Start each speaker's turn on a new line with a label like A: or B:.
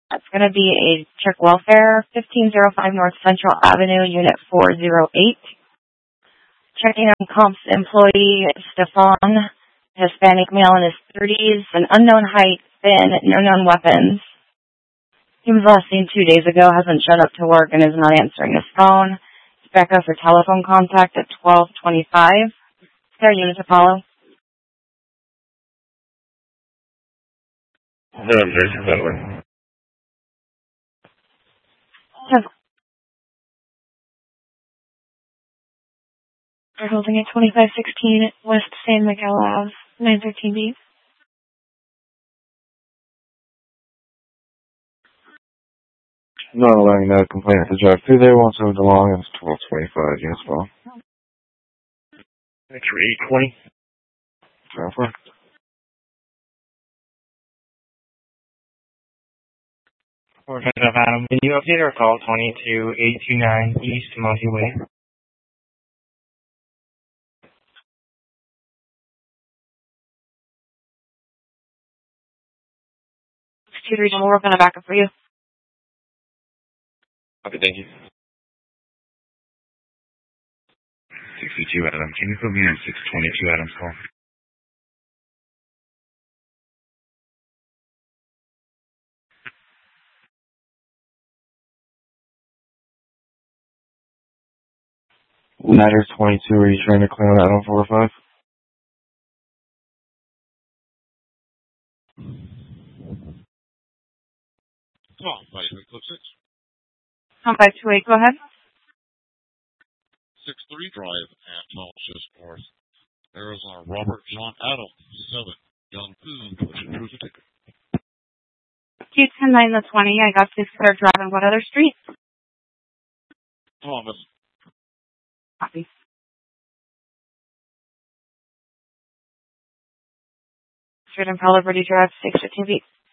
A: That's going to be a check welfare, 1505 North Central Avenue, Unit 408. Checking on comps employee Stefan, Hispanic male in his 30s, an unknown height, thin, no known weapons. He was last seen 2 days ago, hasn't shown up to work, and is not answering his phone. He's back up for telephone contact at 12:25. Is there a unit to follow?
B: No, there's that one.
A: We're holding at 2516 West San Miguel Ave, 913B.
B: Not allowing that complaint to drive through there once moved along, and it's 12:25, yes, well. Thanks for 820. Traffic.
C: Or Adam, can you update our call 22829 East Monty Way?
A: It's 2-3, we'll work on a backup for you.
B: Okay, thank you. 62 Adam, can you put me on 622 Adam's call? Ladder 22, are you trying to clear on Adam 45?
D: Come on, buddy, clip 6.
A: 1528, go ahead.
D: 6-3 drive at Melchis North, Arizona. Robert John Adams, 7. Young Food, which improves the ticket.
A: 210-9 the 20, I got 6 clear driving. What other street?
D: Thomas.
A: Copy. Street in Palo Verde Drive, 615B.